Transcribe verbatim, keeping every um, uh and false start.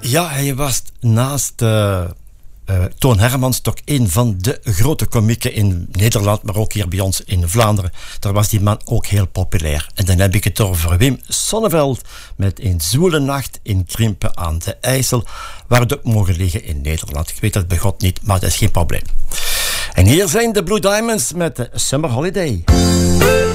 Ja, hij was naast uh, uh, Toon Hermans toch een van de grote komieken in Nederland, maar ook hier bij ons in Vlaanderen. Daar was die man ook heel populair. En dan heb ik het over Wim Sonneveld met Een Zwoele Nacht in Krimpen aan de IJssel, waar het ook mogen liggen in Nederland. Ik weet dat bij God niet, maar dat is geen probleem. En hier zijn de Blue Diamonds met de Summer Holiday.